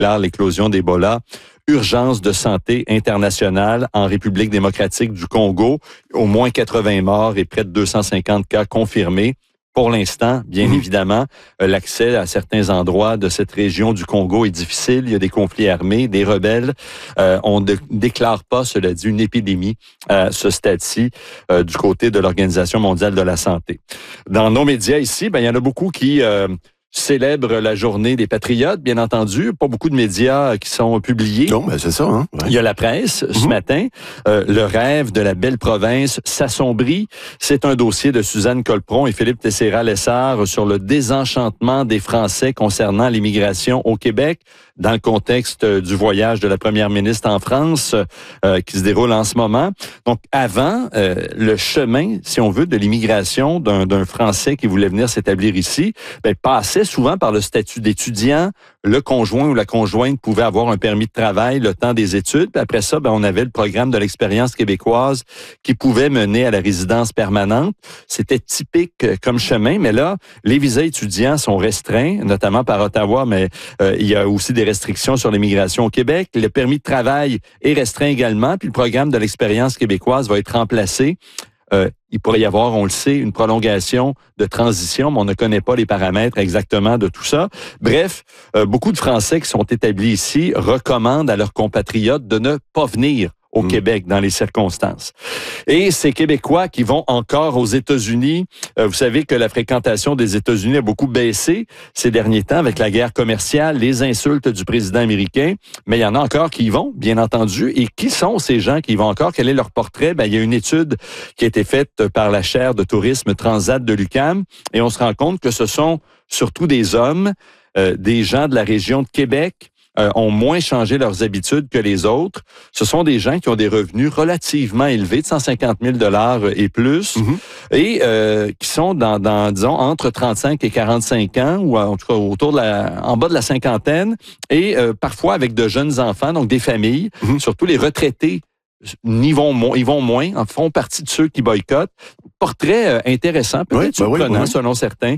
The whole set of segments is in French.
déclare l'éclosion d'Ebola. Urgence de santé internationale en République démocratique du Congo. Au moins 80 morts et près de 250 cas confirmés. Pour l'instant, bien évidemment, l'accès à certains endroits de cette région du Congo est difficile. Il y a des conflits armés, des rebelles. On ne déclare pas, cela dit, une épidémie à ce stade-ci du côté de l'Organisation mondiale de la santé. Dans nos médias ici, il y en a beaucoup qui célèbre la journée des Patriotes, bien entendu. Pas beaucoup de médias qui sont publiés. Non, mais c'est ça. Hein? Ouais. Il y a la presse ce matin. Le rêve de la belle province s'assombrit. C'est un dossier de Suzanne Colpron et Philippe Tessera-Lessard sur le désenchantement des Français concernant l'immigration au Québec dans le contexte du voyage de la première ministre en France qui se déroule en ce moment. Donc, avant, le chemin, si on veut, de l'immigration d'un Français qui voulait venir s'établir ici, passait souvent par le statut d'étudiant. Le conjoint ou la conjointe pouvait avoir un permis de travail le temps des études. Puis après ça, on avait le programme de l'expérience québécoise qui pouvait mener à la résidence permanente. C'était typique comme chemin, mais là, les visas étudiants sont restreints, notamment par Ottawa, mais il y a aussi des restrictions sur l'immigration au Québec. Le permis de travail est restreint également, puis le programme de l'expérience québécoise va être remplacé. Il pourrait y avoir, on le sait, une prolongation de transition, mais on ne connaît pas les paramètres exactement de tout ça. Bref, beaucoup de Français qui sont établis ici recommandent à leurs compatriotes de ne pas venir au Québec dans les circonstances. Et ces Québécois qui vont encore aux États-Unis, vous savez que la fréquentation des États-Unis a beaucoup baissé ces derniers temps avec la guerre commerciale, les insultes du président américain, mais il y en a encore qui y vont, bien entendu. Et qui sont ces gens qui y vont encore? Quel est leur portrait? Il y a une étude qui a été faite par la chaire de tourisme Transat de l'UQAM et on se rend compte que ce sont surtout des hommes, des gens de la région de Québec, ont moins changé leurs habitudes que les autres. Ce sont des gens qui ont des revenus relativement élevés, de 150 000 $ et plus, et qui sont disons, entre 35 et 45 ans, ou en tout cas en bas de la cinquantaine, et parfois avec de jeunes enfants, donc des familles, surtout les retraités. Ils vont moins, en font partie de ceux qui boycottent. Portrait intéressant, peut-être surprenant selon certains,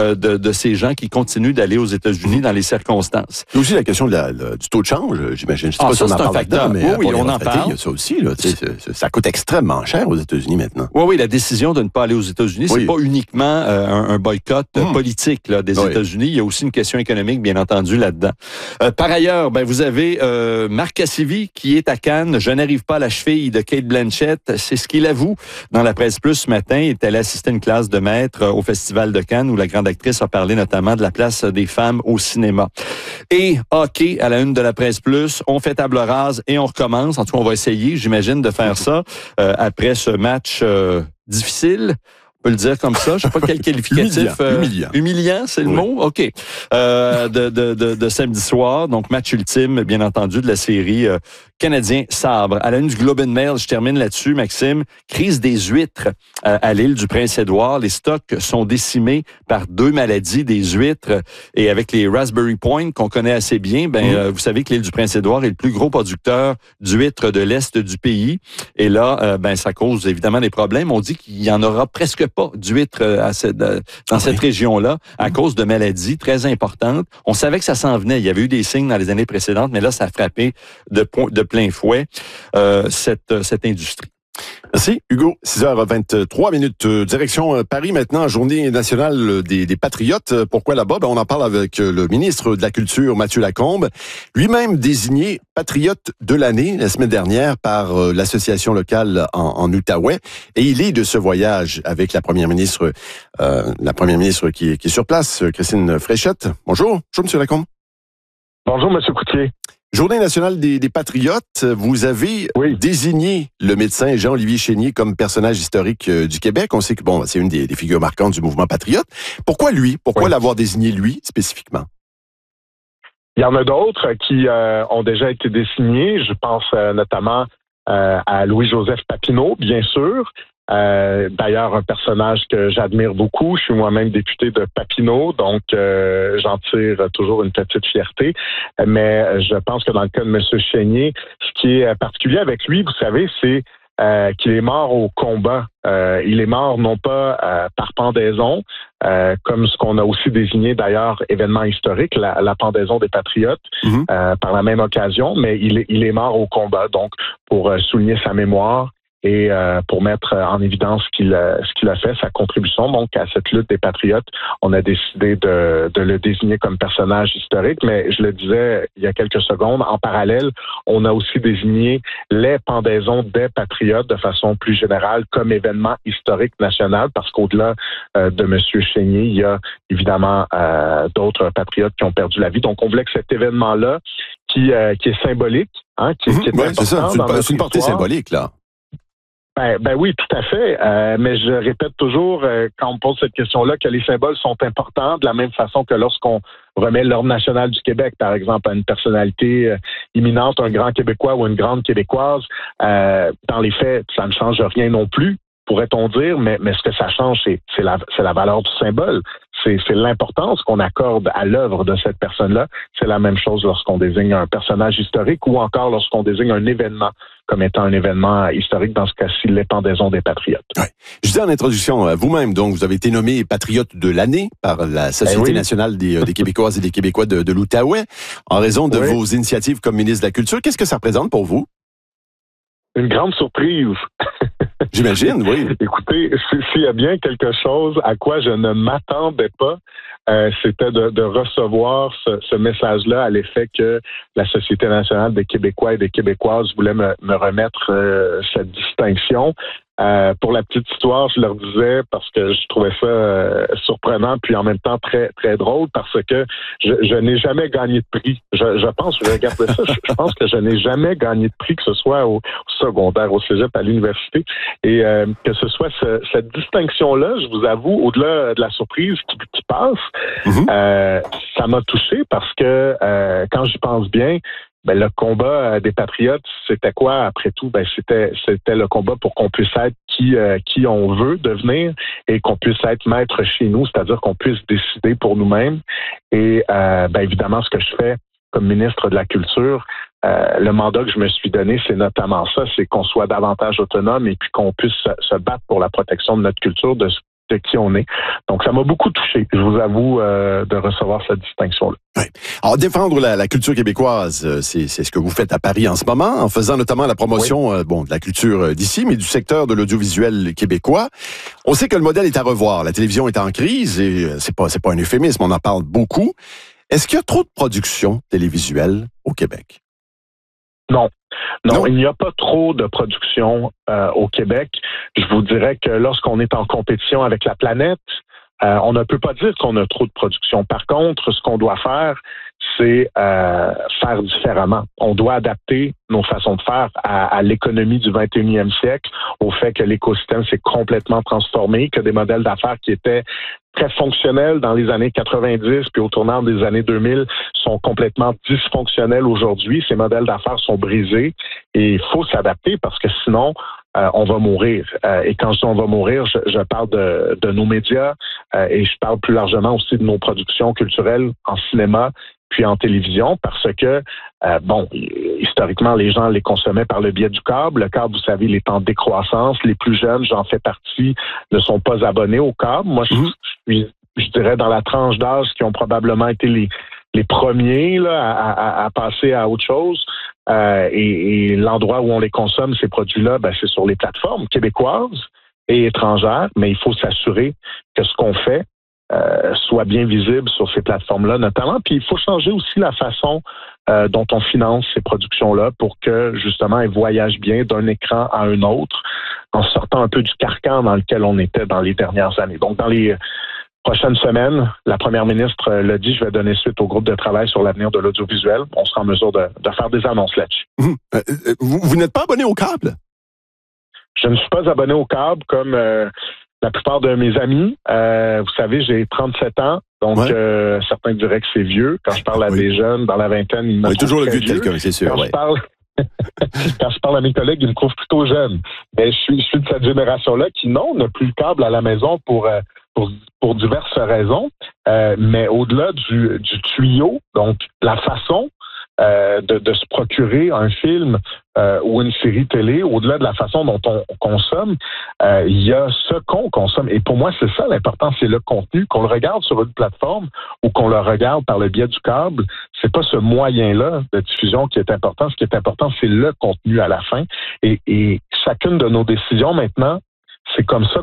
de ces gens qui continuent d'aller aux États-Unis dans les circonstances. Il y a aussi la question du taux de change, j'imagine. Je sais pas si on en parle facteur, mais oui, on en parle. Il y a ça aussi. Là, ça coûte extrêmement cher aux États-Unis maintenant. Oui, la décision de ne pas aller aux États-Unis, c'est pas uniquement un boycott politique là, des États-Unis. Il y a aussi une question économique, bien entendu, là-dedans. Par ailleurs, vous avez Marc Cassivi qui est à Cannes. Je n'arrive pas à la cheville de Cate Blanchett. C'est ce qu'il avoue dans la presse plus ce matin. Il est allé assister à une classe de maître au Festival de Cannes où la grande actrice a parlé notamment de la place des femmes au cinéma. Et hockey à la une de la presse plus. On fait table rase et on recommence. En tout cas, on va essayer, j'imagine, de faire ça après ce match difficile. On peut le dire comme ça. Je sais pas quel qualificatif. Humiliant, c'est le mot? OK. De samedi soir. Donc, match ultime, bien entendu, de la série Canadien Sabre. À la une du Globe and Mail, je termine là-dessus, Maxime. Crise des huîtres à l'île du Prince-Édouard. Les stocks sont décimés par 2 maladies des huîtres. Et avec les Raspberry Point qu'on connaît assez bien, vous savez que l'île du Prince-Édouard est le plus gros producteur d'huîtres de l'Est du pays. Et là, ça cause évidemment des problèmes. On dit qu'il y en aura presque pas d'huîtres dans cette région-là à cause de maladies très importantes. On savait que ça s'en venait. Il y avait eu des signes dans les années précédentes, mais là, ça a frappé de plein fouet cette industrie. Merci, Hugo. 6h23. Direction Paris maintenant, journée nationale des Patriotes. Pourquoi là-bas? On en parle avec le ministre de la Culture, Mathieu Lacombe, lui-même désigné patriote de l'année la semaine dernière par l'association locale en Outaouais. Et il est de ce voyage avec la première ministre qui est sur place, Christine Fréchette. Bonjour. Bonjour, M. Lacombe. Bonjour, M. Coutier. Journée nationale des Patriotes, vous avez désigné le médecin Jean-Olivier Chénier comme personnage historique du Québec. On sait que c'est une des figures marquantes du mouvement patriote. Pourquoi lui? Pourquoi l'avoir désigné lui spécifiquement? Il y en a d'autres qui ont déjà été désignés. Je pense notamment à Louis-Joseph Papineau, bien sûr. D'ailleurs, un personnage que j'admire beaucoup. Je suis moi-même député de Papineau, donc j'en tire toujours une petite fierté. Mais je pense que dans le cas de M. Chénier, ce qui est particulier avec lui, vous savez, c'est qu'il est mort au combat. Il est mort non pas par pendaison, comme ce qu'on a aussi désigné d'ailleurs événement historique, la pendaison des Patriotes, par la même occasion, mais il est mort au combat, donc pour souligner sa mémoire et pour mettre en évidence ce qu'il a fait, sa contribution donc à cette lutte des Patriotes. On a décidé de le désigner comme personnage historique, mais je le disais il y a quelques secondes, en parallèle, on a aussi désigné les pendaisons des Patriotes de façon plus générale comme événement historique national, parce qu'au-delà de M. Chénier, il y a évidemment d'autres Patriotes qui ont perdu la vie. Donc on voulait que cet événement-là, qui est symbolique, qui est ouais, c'est ça, c'est une portée symbolique, là. Ben oui, tout à fait. Mais je répète toujours, quand on me pose cette question-là, que les symboles sont importants de la même façon que lorsqu'on remet l'Ordre national du Québec, par exemple, à une personnalité imminente, un grand Québécois ou une grande Québécoise. Dans les faits, ça ne change rien non plus, pourrait-on dire, mais ce que ça change, c'est la valeur du symbole. C'est l'importance qu'on accorde à l'œuvre de cette personne-là. C'est la même chose lorsqu'on désigne un personnage historique ou encore lorsqu'on désigne un événement comme étant un événement historique, dans ce cas-ci, les pendaisons des Patriotes. Ouais. Je disais en introduction, vous-même, donc, vous avez été nommé patriote de l'année par la Société nationale des Québécoises et des Québécois de l'Outaouais, en raison de vos initiatives comme ministre de la Culture. Qu'est-ce que ça représente pour vous? Une grande surprise. J'imagine, oui. Écoutez, s'il y a bien quelque chose à quoi je ne m'attendais pas, c'était de recevoir ce message-là à l'effet que la Société nationale des Québécois et des Québécoises voulait me remettre cette distinction. Pour la petite histoire, je leur disais, parce que je trouvais ça surprenant, puis en même temps très très drôle, parce que je n'ai jamais gagné de prix. Je pense, je regardais ça, je pense que je n'ai jamais gagné de prix, que ce soit au secondaire, au cégep, à l'université, et que ce soit cette distinction-là, je vous avoue, au-delà de la surprise qui passe, ça m'a touché parce que quand j'y pense bien, le combat des Patriotes, c'était quoi après tout? C'était le combat pour qu'on puisse être qui on veut devenir et qu'on puisse être maître chez nous, c'est-à-dire qu'on puisse décider pour nous-mêmes. Et évidemment, ce que je fais comme ministre de la Culture, le mandat que je me suis donné, c'est notamment ça, c'est qu'on soit davantage autonome et puis qu'on puisse se battre pour la protection de notre culture, de qui on est. Donc, ça m'a beaucoup touché, je vous avoue, de recevoir cette distinction-là. Ouais. Alors, défendre la culture québécoise, c'est ce que vous faites à Paris en ce moment, en faisant notamment la promotion de la culture d'ici, mais du secteur de l'audiovisuel québécois. On sait que le modèle est à revoir. La télévision est en crise et c'est pas un euphémisme, on en parle beaucoup. Est-ce qu'il y a trop de production télévisuelle au Québec? Non, il n'y a pas trop de production au Québec. Je vous dirais que lorsqu'on est en compétition avec la planète, on ne peut pas dire qu'on a trop de production. Par contre, ce qu'on doit faire, c'est faire différemment. On doit adapter nos façons de faire à l'économie du 21e siècle, au fait que l'écosystème s'est complètement transformé, que des modèles d'affaires qui étaient très fonctionnels dans les années 90 puis au tournant des années 2000 sont complètement dysfonctionnels aujourd'hui. Ces modèles d'affaires sont brisés et il faut s'adapter parce que sinon, on va mourir. Et quand je dis on va mourir, je parle de nos médias et je parle plus largement aussi de nos productions culturelles en cinéma puis en télévision, parce que, historiquement, les gens les consommaient par le biais du câble. Le câble, vous savez, il est en décroissance. Les plus jeunes, j'en fais partie, ne sont pas abonnés au câble. Moi, je dirais dans la tranche d'âge qui ont probablement été les premiers là, à passer à autre chose. Et l'endroit où on les consomme, ces produits-là, c'est sur les plateformes québécoises et étrangères, mais il faut s'assurer que ce qu'on fait soit bien visible sur ces plateformes-là notamment. Puis il faut changer aussi la façon dont on finance ces productions-là pour que, justement, elles voyagent bien d'un écran à un autre en sortant un peu du carcan dans lequel on était dans les dernières années. Donc, dans les prochaines semaines, la première ministre l'a dit, je vais donner suite au groupe de travail sur l'avenir de l'audiovisuel. On sera en mesure de faire des annonces là-dessus. Vous n'êtes pas abonné au câble? Je ne suis pas abonné au câble comme la plupart de mes amis. Vous savez, j'ai 37 ans, donc certains diraient que c'est vieux. Quand je parle à des jeunes dans la vingtaine, ils me trouvent toujours le vieux de vieux. quelqu'un, c'est sûr. Quand je parle à mes collègues, ils me trouvent plutôt jeune. Mais je suis de cette génération-là qui, n'a plus le câble à la maison pour diverses raisons. Mais au-delà du tuyau, donc la façon de se procurer un film ou une série télé, au-delà de la façon dont on consomme, il y a ce qu'on consomme. Et pour moi, c'est ça l'important, c'est le contenu. Qu'on le regarde sur une plateforme ou qu'on le regarde par le biais du câble, c'est pas ce moyen-là de diffusion qui est important. Ce qui est important, c'est le contenu à la fin. Et chacune de nos décisions maintenant, c'est comme ça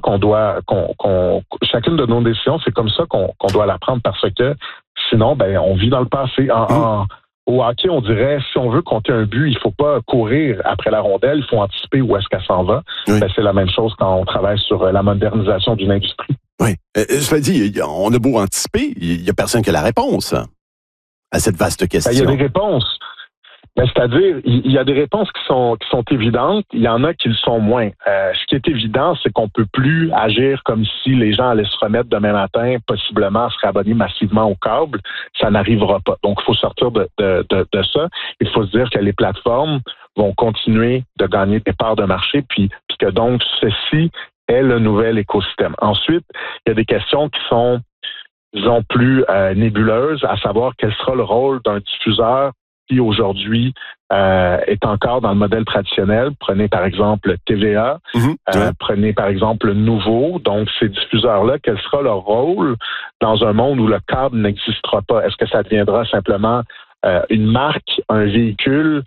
chacune de nos décisions, c'est comme ça qu'on doit la prendre parce que sinon, on vit dans le passé. Au hockey, on dirait, si on veut compter un but, il faut pas courir après la rondelle, il faut anticiper où est-ce qu'elle s'en va. Oui. C'est la même chose quand on travaille sur la modernisation d'une industrie. Oui. Cela dit, on a beau anticiper, il y a personne qui a la réponse à cette vaste question. Il y a des réponses. C'est-à-dire, il y a des réponses qui sont évidentes, il y en a qui le sont moins. Ce qui est évident, c'est qu'on peut plus agir comme si les gens allaient se remettre demain matin, possiblement se réabonner massivement au câble. Ça n'arrivera pas. Donc, il faut sortir de ça. Il faut se dire que les plateformes vont continuer de gagner des parts de marché, puis que donc, ceci est le nouvel écosystème. Ensuite, il y a des questions qui sont, disons, plus nébuleuses, à savoir quel sera le rôle d'un diffuseur qui aujourd'hui est encore dans le modèle traditionnel. Prenez par exemple TVA, prenez par exemple Nouveau. Donc, ces diffuseurs-là, quel sera leur rôle dans un monde où le câble n'existera pas? Est-ce que ça deviendra simplement une marque, un véhicule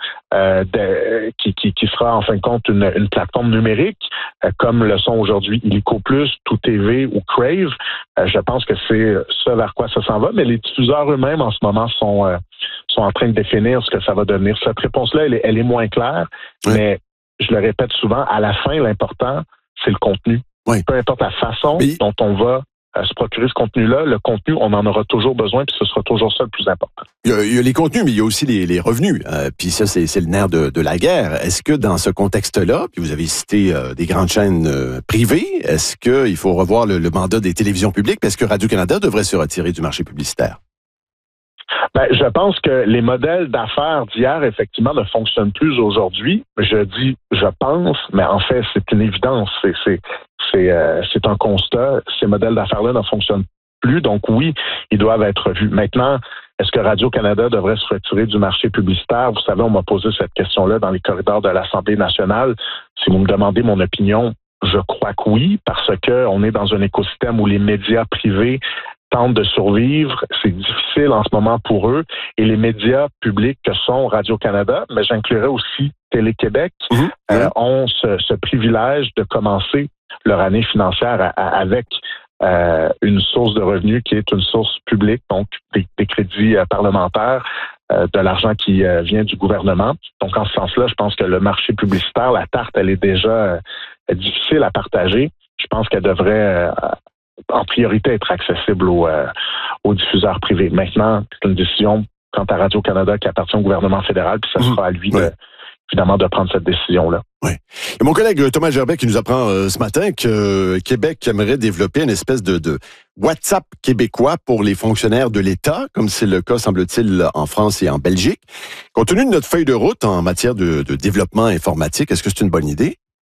qui sera en fin de compte une plateforme numérique, comme le sont aujourd'hui Illico Plus, Tout TV ou Crave? Je pense que c'est ce vers quoi ça s'en va, mais les diffuseurs eux-mêmes en ce moment sont en train de définir ce que ça va devenir. Cette réponse-là, elle est moins claire, mais je le répète souvent, à la fin, l'important, c'est le contenu. Oui. Peu importe la façon dont on va se procurer ce contenu-là, le contenu, on en aura toujours besoin, puis ce sera toujours ça le plus important. Il y a les contenus, mais il y a aussi les revenus. Puis ça, c'est le nerf de la guerre. Est-ce que dans ce contexte-là, puis vous avez cité des grandes chaînes privées, est-ce qu'il faut revoir le mandat des télévisions publiques? Est-ce que Radio-Canada devrait se retirer du marché publicitaire? Je pense que les modèles d'affaires d'hier, effectivement, ne fonctionnent plus aujourd'hui. Je pense, mais en fait, c'est une évidence. C'est un constat. Ces modèles d'affaires-là ne fonctionnent plus. Donc oui, ils doivent être revus. Maintenant, est-ce que Radio-Canada devrait se retirer du marché publicitaire? Vous savez, on m'a posé cette question-là dans les corridors de l'Assemblée nationale. Si vous me demandez mon opinion, je crois que oui, parce que on est dans un écosystème où les médias privés tentent de survivre. C'est difficile en ce moment pour eux. Et les médias publics que sont Radio-Canada, mais j'inclurais aussi Télé-Québec, ont ce privilège de commencer leur année financière avec une source de revenus qui est une source publique, donc des crédits parlementaires, de l'argent qui vient du gouvernement. Donc, en ce sens-là, je pense que le marché publicitaire, la tarte, elle est déjà difficile à partager. Je pense qu'elle devrait en priorité être accessible aux diffuseurs privés. Maintenant, c'est une décision quant à Radio-Canada qui appartient au gouvernement fédéral, puis ça sera à lui évidemment de prendre cette décision-là. Oui. Et mon collègue Thomas Gerbet qui nous apprend ce matin que Québec aimerait développer une espèce de WhatsApp québécois pour les fonctionnaires de l'État, comme c'est le cas, semble-t-il, en France et en Belgique. Compte tenu de notre feuille de route en matière de développement informatique, est-ce que c'est une bonne idée?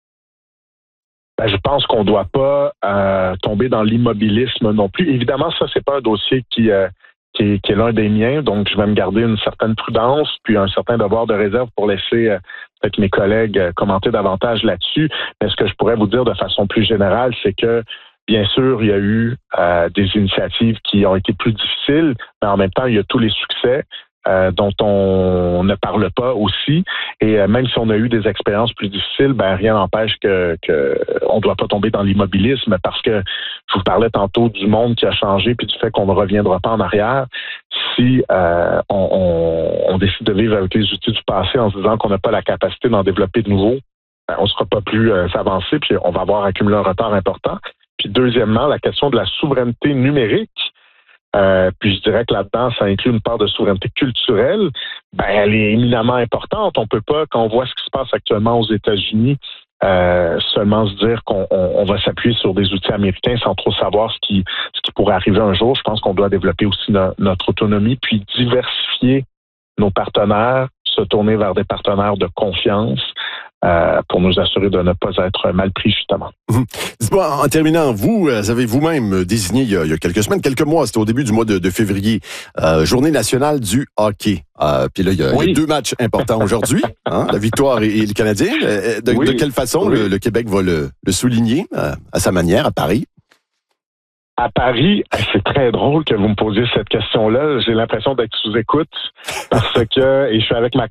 Je pense qu'on ne doit pas tomber dans l'immobilisme non plus. Évidemment, ça, c'est pas un dossier qui est l'un des miens, donc je vais me garder une certaine prudence, puis un certain devoir de réserve pour laisser peut-être mes collègues commenter davantage là-dessus. Mais ce que je pourrais vous dire de façon plus générale, c'est que bien sûr, il y a eu des initiatives qui ont été plus difficiles, mais en même temps, il y a tous les succès dont on ne parle pas aussi. Et même si on a eu des expériences plus difficiles, rien n'empêche que on ne doit pas tomber dans l'immobilisme parce que je vous parlais tantôt du monde qui a changé puis du fait qu'on ne reviendra pas en arrière. Si on décide de vivre avec les outils du passé en se disant qu'on n'a pas la capacité d'en développer de nouveaux, on ne sera pas plus avancé puis on va avoir accumulé un retard important. Puis deuxièmement, la question de la souveraineté numérique. Puis je dirais que là-dedans, ça inclut une part de souveraineté culturelle. Elle est éminemment importante. On peut pas, quand on voit ce qui se passe actuellement aux États-Unis, seulement se dire qu'on va s'appuyer sur des outils américains sans trop savoir ce qui pourrait arriver un jour. Je pense qu'on doit développer aussi notre autonomie, puis diversifier nos partenaires, se tourner vers des partenaires de confiance pour nous assurer de ne pas être mal pris, justement. Dis-moi, en terminant, vous avez vous-même désigné il y a quelques semaines, quelques mois, c'était au début du mois de février, Journée nationale du hockey. Puis là, il y a 2 matchs importants aujourd'hui, hein, la victoire et le Canadien. De quelle façon le Québec va le souligner à sa manière à Paris? À Paris, c'est très drôle que vous me posiez cette question-là. J'ai l'impression d'être sous écoute parce que, et je suis avec ma